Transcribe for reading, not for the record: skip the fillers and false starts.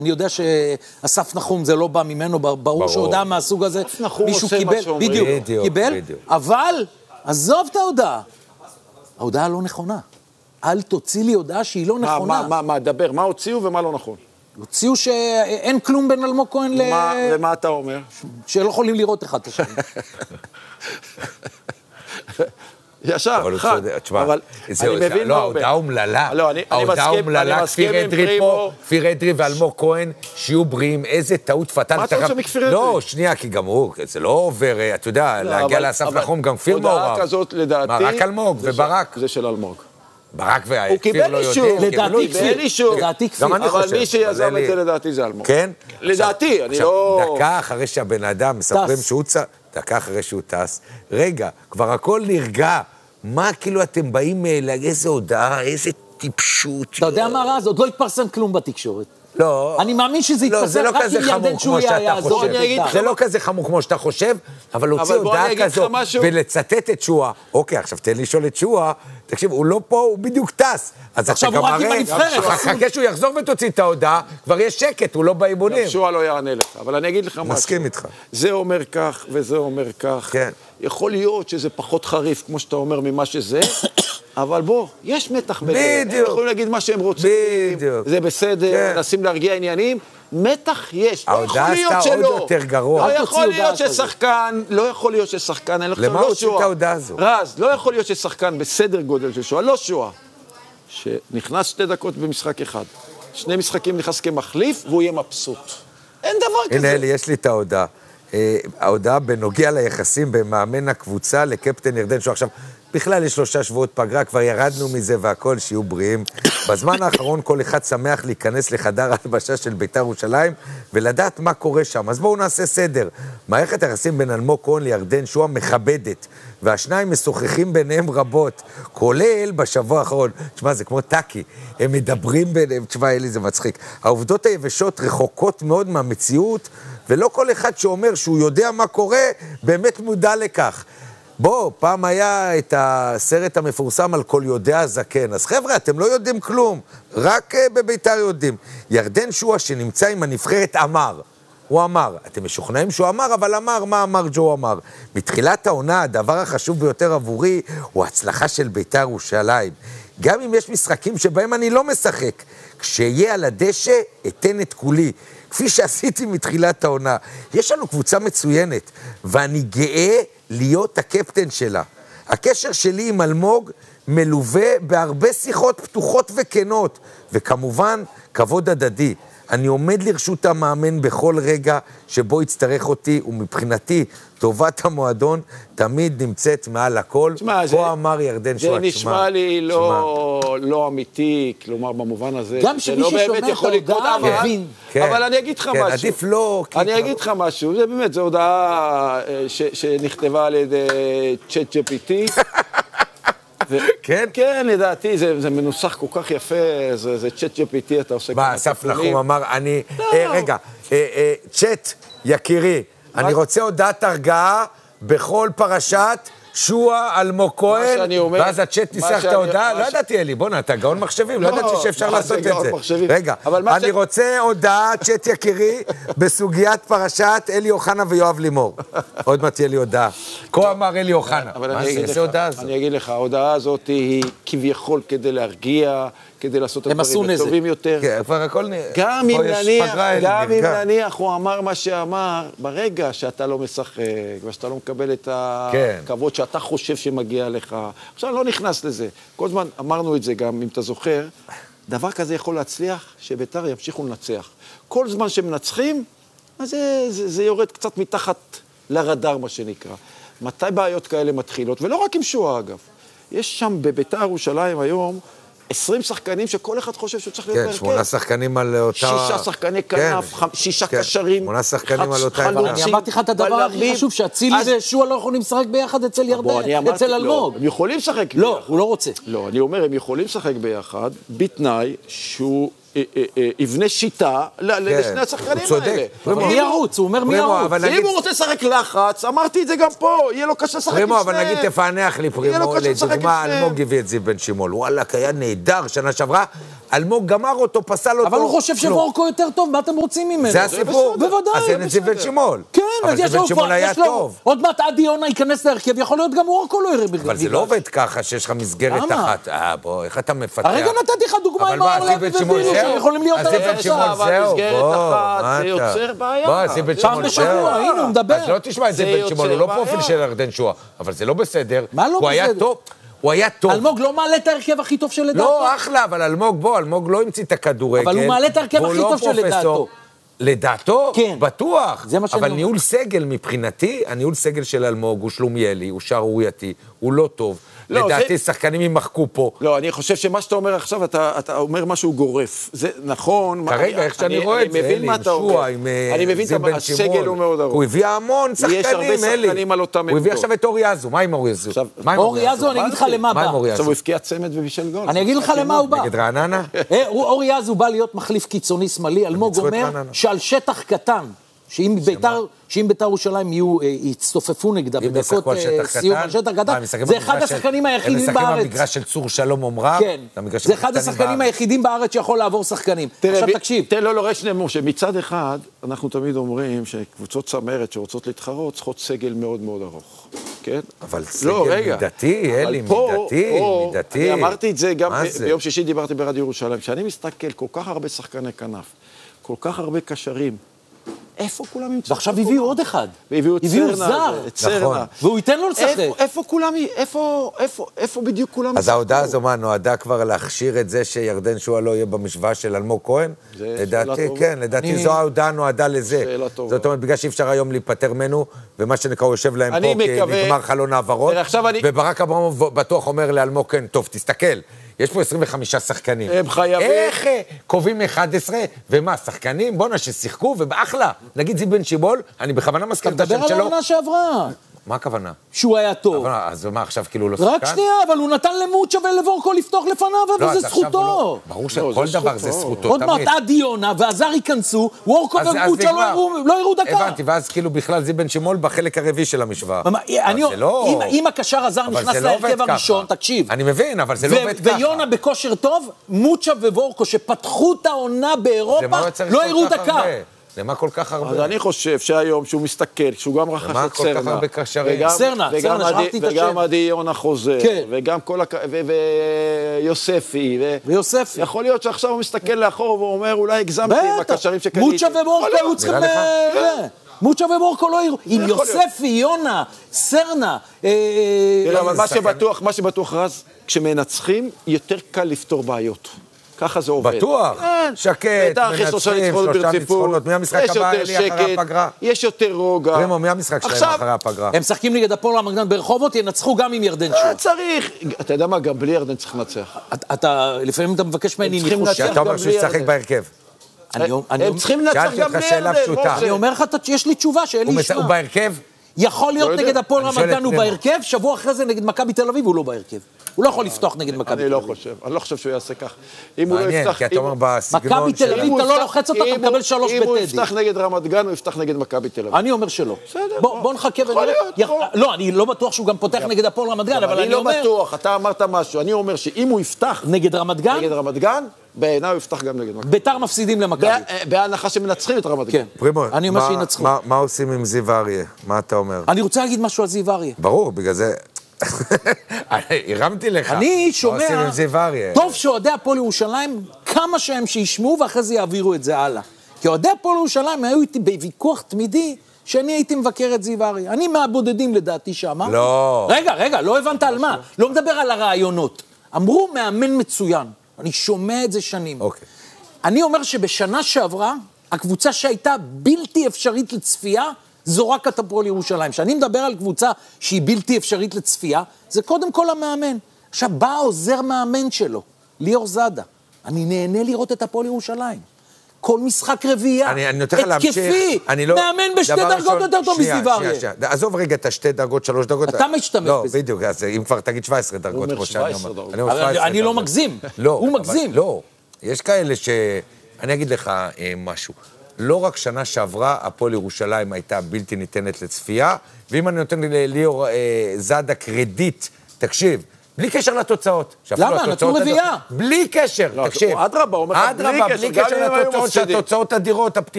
אני יודע שאסף נחום זה לא בא ממנו, ברור שהודעה מהסוג הזה, מישהו קיבל, בדיוק, קיבל, אבל עזוב את ההודעה. ההודעה לא נכונה. אל תוציא לי הודעה שהיא לא נכונה. מה, דבר, מה הוציאו ומה לא נכון? הוציאו שאין כלום בין אלמוג כהן ומה אתה אומר? שלא יכולים לראות אחד את השני. ישר, חד, אבל אני מבין מה אומר. ההודעה אומללה, ההודעה אומללה, כפיר אדרי ואלמוג כהן, שיהיו בריאים, איזה טעות פטנט. מה אתה רוצה מכפיר אדרי? לא, שנייה, כי גם הוא, זה לא עובר, אתה יודע, להגיע לאסף נחום, גם כפיר מעורב. הודעה כזאת, לדעתי... רק אלמוג וברק. זה של אלמוג. ברק וכפיר לא יודעים. הוא קיבל אישור, לדעתי כפיר. אבל מי שיזם את זה לדעתי זה אלמוג. כן? לדעתי, אני לא... דקה אחרי שהבן אדם מספרים שהוא דקה אחרי שהוא טס, רגע, כבר הכל נרגע. מה כאילו אתם באים לאיזה הודעה, איזה טיפשות? אתה יודע מה רז? עוד לא התפרסם כלום בתקשורת. לא. אני מאמין שזה יתפרסם רק אם ירדן שויה יעזור את בית"ר. זה לא כזה חמור כמו שאתה חושב, אבל להוציא הודעה כזו ולצטט את שועה. אוקיי, עכשיו תן לי לשאול את שועה, תקשיב, הוא לא פה, הוא בדיוק טס. עכשיו הוא רק עם הנבחרת. חכה שהוא יחזור ותוציא את ההודעה, כבר יש שקט, הוא לא באימונים. שועה לא יענה לך, אבל אני אגיד לך משהו. מסכים איתך. זה אומר כך וזה אומר כך. כן. יכול להיות שזה פחות חריף, כמו שאתה אומר, ממה שזה, אבל בוא, יש מתח בזה. בדיוק. יכולים להגיד מה שהם רוצים, בדיוק. זה בסדר, נשים להרגיע עניינים, מתח יש. ההודעה עשתה עוד יותר גרוע. לא יכול להיות ששחקן, לא יכול להיות ששחקן, למה הוציא את ההודעה הזו? רז, לא יכול להיות ששחקן בסדר גודל של שואה, לא שואה, שנכנס 2 דקות במשחק אחד, 2 משחקים נכנס כמחליף, והוא יהיה מבסוט. אין דבר כזה. הנה אלי, יש לי את ההודעה. ההודעה בנוגע ליחסים במאמן הקבוצה לקפטן ירדן שועה. עכשיו, בכלל יש 3 שבועות פגרה, כבר ירדנו מזה והכל, שיהיו בריאים. בזמן האחרון כל אחד שמח להיכנס לחדר ההלבשה של בית"ר ירושלים, ולדעת מה קורה שם. אז בואו נעשה סדר. מערכת היחסים בין אלמוג כהן לירדן שועה מכבדת, והשניים משוחחים ביניהם רבות, כולל בשבוע האחרון. תשמע, זה כמו טאקי, הם מדברים ביניהם, תשמע, אלי, זה מצחיק. העובדות היבשות רחוקות מאוד מהמציאות, ולא כל אחד שאומר שהוא יודע מה קורה, באמת מודע לכך. בוא, פעם היה את הסרט המפורסם על כל יודע זקן, אז חבר'ה, אתם לא יודעים כלום, רק בבית"ר יודעים. ירדן שועה שנמצא עם הנבחרת אמר, הוא אמר, אתם משוכנעים שהוא אמר, אבל אמר, מה אמר ג'ו אמר? מתחילת העונה, הדבר החשוב ביותר עבורי, הוא הצלחה של בית"ר ירושלים. גם אם יש משחקים שבהם אני לא משחק, כשיהיה על הדשא, אתן את כולי. כפי שעשיתי מתחילת העונה. יש לנו קבוצה מצוינת, ואני גאה להיות הקפטן שלה. הקשר שלי עם אלמוג מלווה בהרבה שיחות פתוחות וכנות, וכמובן, כבוד הדדי. אני עומד לרשות המאמן בכל רגע שבו יצטרך אותי, ומבחינתי, טובת המועדון תמיד נמצאת מעל הכל. פה אמר ירדן שועה. זה נשמע לי לא אמיתי, כלומר במובן הזה. גם שמי ששומע את ההודעה מבין. אבל אני אגיד לך משהו. כן, עדיף לא. אני אגיד לך משהו, זה באמת, זו הודעה שנכתבה על ידי צ'אט GPT. כן? כן, לדעתי, זה מנוסח כל כך יפה, זה צ'אט GPT, אתה עושה... מה, אסף נחום אמר, רגע, צ'אט, יקירי, אני רוצה הודעת הרגעה בכל פרשת שועה אלמוג כהן, ואז הצ'אט ניסח את ההודעה, לא ידעתי אלי, בוא נה, אתה גאון מחשבים, לא ידעתי שאפשר לעשות את זה. רגע, אני רוצה הודעה, צ'אט יקירי, בסוגיית פרשת אלי אוחנה ויואב לימור. עוד מעט תהיה לי הודעה. כה אמר אלי אוחנה. מה זה, איזה הודעה הזאת? אני אגיד לך, ההודעה הזאת היא כביכול כדי להרגיע, כדי לעשות את הדברים הטובים יותר. כן, כבר הכל גם אם נניח הוא אמר מה שאמר, ברגע שאתה לא משחק, ושאתה לא מקבל את הכבוד שאתה חושב שמגיע לך, עכשיו אני לא נכנס לזה. כל זמן אמרנו את זה גם, אם אתה זוכר, דבר כזה יכול להצליח, שבית"ר ימשיכו לנצח. כל זמן שמנצחים, אז זה יורד קצת מתחת לרדאר, מה שנקרא. מתי בעיות כאלה מתחילות? ולא רק עם שועה, אגב. יש שם בבית"ר ירושלים היום 20 שחקנים שכל אחד חושב שהוא צריך להיות בהרכב. כן, 8 שחקנים על אותה... 6 שחקני כנף, 6 קשרים. 8 שחקנים על אותה... אני אמרתי לך את הדבר הכי חשוב, שאצילי ושועה לא יכולים לשחק ביחד אצל ירדן, אצל אלמוג. הם יכולים לשחק ביחד. לא, הוא לא רוצה. לא, אני אומר, הם יכולים לשחק ביחד, בתנאי שהוא יבנה שיטה לשני השחקנים האלה. מי ירוץ? הוא אומר מי ירוץ. ואם הוא רוצה לשחק לחץ, אמרתי את זה גם פה, יהיה לו קשה לשחק עם פרימו, אבל נגיד תפענח לי פרימו, לדוגמה, אלמוג הביא את זיו בן שימול. וואלה, היה נהדר שנה שעברה, אלמוג גמר אותו, פסל אותו. אבל הוא חושב שוורקו יותר טוב, מה אתם רוצים ממנו? זה הסיפור. בוודאי. אז אין את זיו בן שמעון. כן, אבל זיו בן שמעון היה טוב. עוד מעט עדי יונה ייכנס להרכב, יכול להיות גם וורקו לא יראה בגלל. אבל זה לא עובד ככה שיש לך מסגרת אחת. בוא, איך אתה מפתח? הרגע נתתי לך דוגמה עם ארלב ובילו, שיכולים להיות על הפסע. אבל מסגרת אחת, זה יוצר בעיה. בוא, זיו בן שמעון, זהו. הנה, הוא מדבר. אז לא תשמע את זיו בן שמעון, הוא לא פרופיל של ירדן שועה, אבל זה לא בסדר. מה לא בסדר? הוא היה טוב. אלמוג לא מעלה את ההרכב הכי טוב של לדעתו. לא, אחלה, אבל אלמוג לא המציא את הכדורגל. אבל הוא מעלה את ההרכב הכי טוב של לדעתו. לדעתו? כן. בטוח. זה מה שאני אומר. אבל ניהול סגל מבחינתי, הניהול סגל של אלמוג הוא שלומיילי, הוא שערורייתי, הוא לא טוב. לדעתי שחקנים יימחקו פה. לא, אני חושב שמה שאתה אומר עכשיו, אתה אומר משהו גורף. זה נכון. כרגע, איך שאני רואה את זה, אלי, עם שועה, עם זיו בן שמעון. הסגל הוא מאוד ארוך. הוא הביא המון שחקנים, יש הרבה שחקנים על אותם עמדות. הוא הביא עכשיו את אורי אזו. מה עם אורי אזו? אורי אזו, אני אגיד לך למה בא. עכשיו הוא הפקיע צמד ובישל גול. אני אגיד לך למה הוא בא. נגד רעננה? אורי אזו בא להיות מחליף קיצוני שמאלי. אלמוג אומר שעל שטח קטן, שאם בית"ר ירושלים יצטופפו נגדה בדקות סיום על שטח קטן, זה אחד השחקנים היחידים בארץ. הם משחקים במגרש של צור שלום עומרה. כן, זה אחד השחקנים היחידים בארץ שיכול לעבור שחקנים. עכשיו תקשיב. תן לו רשנה משה, מצד אחד, אנחנו תמיד אומרים שקבוצות צמרת שרוצות להתחרות צריכות סגל מאוד מאוד ארוך. כן? אבל סגל מידתי, אלי, מידתי. אני אמרתי את זה גם ביום שישי, דיברתי ברדיו ירושלים. כשאני מסתכל כל כך הרבה שחקני כנף, כל כך הרבה קשרים, איפה כולם ימצאו? ועכשיו הביאו עוד אחד. והביאו את צרנה. והוא ייתן לו לשחק. איפה בדיוק כולם... אז ההודעה הזו מה, נועדה כבר להכשיר את זה שירדן שועה לא יהיה במשוואה של אלמוג כהן? לדעתי, כן, לדעתי זו ההודעה נועדה לזה. זאת אומרת, בגלל שאי אפשר היום להיפטר ממנו, ומה שנקרא הוא יושב להם פה, כי נגמר חלון העברות, וברק אברמוב בטוח אומר לאלמוג כהן, טוב, תסתכל, יש פה 25 שחקנים. הם חייבים. איך קובעים 11, ומה, שחקנים? בוא'נה, ששיחקו, ובאחלה. נגיד זיו בן שמעון, אני בכוונה מזכיר את השם שלו. תדבר על העונה שעברה. מה הכוונה? שהוא היה טוב. אז מה, עכשיו כאילו לא שחקן? רק שנייה, אבל הוא נתן למוצ'ה ולוורקו לפתוח לפניו, וזה זכותו. ברור שכל דבר זה זכותו. עוד מעט עדי יונה, והזר ייכנסו, וורקו ומוצ'ה לא יראו דקה. הבנתי, ואז כאילו בכלל זיו בן שמעון בחלק הרביעי של המשוואה. אם הקשר הזר נכנס להרכב הראשון, תקשיב. אני מבין, אבל זה לא עובד ככה. ויונה בכושר טוב, מוצ'ה ווורקו שפתחו את העונה באירופה, לא יראו דקה. למה כל כך הרבה? אז אני חושב שהיום, שהוא מסתכל, שהוא גם רכש את סרנה. למה כל כך הרבה קשרים? סרנה, שכחתי את השם. וגם עדי יונה חוזר. וגם כל ויוספי. ויוספי. יכול להיות שעכשיו הוא מסתכל לאחור ואומר, אולי הגזמתי עם הקשרים שקניתי. מוצ'ה ומורקו היו צריכים... מוצ'ה ומורקו לא יראו. עם יוספי, יונה, סרנה. מה שבטוח רז, כשמנצחים, יותר קל לפתור בעיות. ככה זה עובד. בטוח. שקט, מנצחים, 3 ניצחונות. מי המשחק הבא אלי אחרי הפגרה? יש יותר רוגע. פרימו, מי המשחק שלהם אחרי הפגרה? הם משחקים נגד הפועל רמת גן ברחובות, ינצחו גם עם ירדן שועה. צריך. אתה יודע מה, גם בלי ירדן צריך לנצח. לפעמים אתה מבקש ממני ניחוש. אתה אומר שהוא ישחק בהרכב. הם צריכים לנצח גם בלי ירדן. אני אומר לך, יש לי תשובה שאלי ישמע. הוא בהרכב? יכול להיות נגד הפועל רמת גן הוא בהרכב, שבוע אחרי זה נגד מכבי תל אביב הוא לא בהרכב. הוא לא יכול לפתוח נגד מכבי תל אביב. אני לא חושב שהוא יעשה כך. מעניין, כי אתה אומר בסגנון מכבי תל אביב, אתה לא לוחץ אותה, אתה מקבל 3 בטדי. אם הוא יפתח נגד רמת גן, הוא יפתח נגד מכבי תל אביב. אני אומר שלא. בוא נחכה ונראה. לא, אני לא בטוח שהוא גם פותח נגד הפועל רמת גן, אבל אני אומר... אני לא בטוח, אתה אמרת משהו. אני אומר שאם הוא יפתח נגד רמת גן, בעיניי הוא יפתח גם נגד מכבי. בית"ר מפסידים למכבי. בהנחה שמנצחים את רמת גן. פרימו, אני אומר שינצחו. מה עושים עם זיו אריה? מה אתה אומר? אני רוצה להגיד משהו על זיו אריה. ברור, בגלל זה... הרמתי לך. אני שומע... מה עושים עם זיו אריה? טוב שאוהדי הפועל ירושלים, כמה שהם שישמעו ואחרי זה יעבירו את זה הלאה. כי אוהדי הפועל ירושלים היו איתי בוויכוח תמידי, שאני הייתי מבקר את זיו אריה. אני מהבודדים לדעתי שאמר. לא. רגע, לא הבנת על מה. לא מדבר על הרעיונות. אמרו מאמן מצוין. אני שומע את זה שנים. אוקיי. אני אומר שבשנה שעברה, הקבוצה שהייתה בלתי אפשרית לצפייה, זו רק את הפועל ירושלים. כשאני מדבר על קבוצה שהיא בלתי אפשרית לצפייה, זה קודם כל המאמן. עכשיו בא עוזר מאמן שלו, ליאור זאדה. אני נהנה לראות את הפועל ירושלים. כל משחק רביעייה, התקפי, מאמן בשתי דרגות יותר טוב מזיו אריה. עזוב רגע את השתי דרגות, 3 דרגות. אתה משתמש בזה. לא, בדיוק, אז אם כבר תגיד 17 דרגות, כמו שאני אומר. אני לא מגזים, הוא מגזים. לא, יש כאלה אני אגיד לך משהו. לא רק שנה שעברה, הפועל ירושלים הייתה בלתי ניתנת לצפייה, ואם אני נותן לליאור זאדה קרדיט, תקשיב, בלי קשר לתוצאות. למה? נתנו רביעה. בלי קשר, תקשיב. אדרבה, הוא אומר לך בלי קשר, שהתוצאות אדירות,